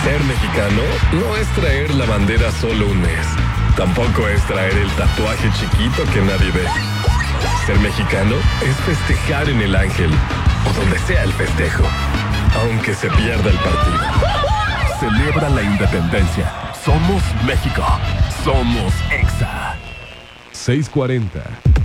Ser mexicano no es traer la bandera solo un mes. Tampoco es traer el tatuaje chiquito que nadie ve. Ser mexicano es festejar en el Ángel o donde sea el festejo, aunque se pierda el partido. Celebra la independencia. Somos México. Somos EXA. 640